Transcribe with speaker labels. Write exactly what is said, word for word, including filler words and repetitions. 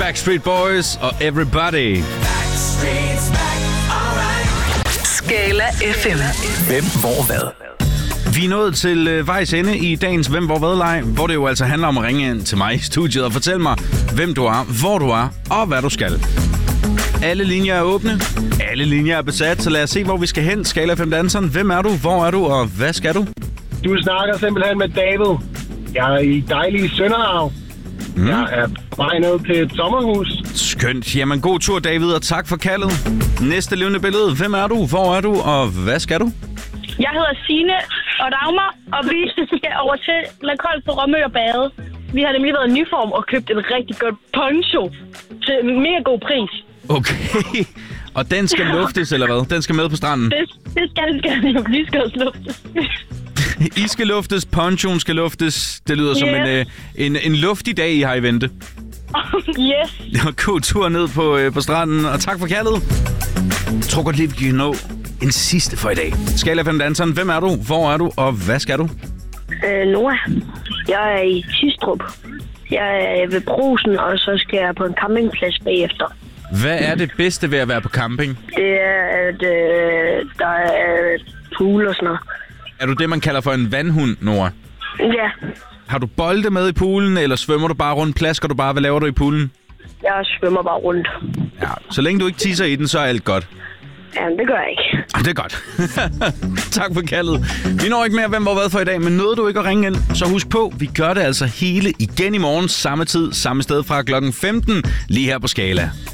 Speaker 1: Backstreet Boys og Everybody.
Speaker 2: Skala F M.
Speaker 3: Hvem, hvor, hvad?
Speaker 1: Vi er nået til øh, vejs ende i dagens Hvem, hvor, hvad-leg, hvor det jo altså handler om at ringe ind til mig i studiet og fortælle mig, hvem du er, hvor du er og hvad du skal. Alle linjer er åbne, alle linjer er besat, så lad os se, hvor vi skal hen. Skala F M-danseren, hvem er du, hvor er du og hvad skal du?
Speaker 4: Du snakker simpelthen med David. Jeg er i dejlige Sønderhav. Mm. Jeg er på vej ned til et sommerhus.
Speaker 1: Skønt. Jamen, god tur, David, og tak for kaldet. Næste levende billede. Hvem er du, hvor er du og hvad skal du?
Speaker 5: Jeg hedder Signe og Dagmar, og vi skal over til Lakold på Rømø og bade. Vi har nemlig været i Nyform og købt en rigtig godt poncho til en mega god pris.
Speaker 1: Okay. Og den skal luftes, eller hvad? Den skal med på stranden?
Speaker 5: Det, det skal den skal. Vi skal også luftes.
Speaker 1: I skal luftes, ponchoen skal luftes. Det lyder yes. som en, øh, en, en luftig dag, I har i vente.
Speaker 5: Yes.
Speaker 1: God tur ned på, øh, på stranden, og tak for kaldet. Jeg tror godt lige, vi kan nå en sidste for i dag. Skala F M-danseren, hvem er du, hvor er du, og hvad skal du?
Speaker 6: Øh, Noah. Jeg er i Tistrup. Jeg er ved Brugsen, og så skal jeg på en campingplads bagefter.
Speaker 1: Hvad er det bedste ved at være på camping?
Speaker 6: Det er, at øh, der er pool og sådan noget.
Speaker 1: Er du det, man kalder for en vandhund, Nora?
Speaker 6: Ja.
Speaker 1: Har du bolde med i poolen, eller svømmer du bare rundt? Plasker du bare? Hvad laver du i poolen?
Speaker 6: Jeg svømmer bare rundt.
Speaker 1: Ja, så længe du ikke tisser i den, så er alt godt.
Speaker 6: Jamen, det gør jeg ikke.
Speaker 1: Det er godt. Tak for kaldet. Vi når ikke mere, hvem hvor hvad for i dag, men nåede du ikke at ringe ind, så husk på, vi gør det altså hele igen i morgen, samme tid, samme sted fra klokken femten, lige her på Skala.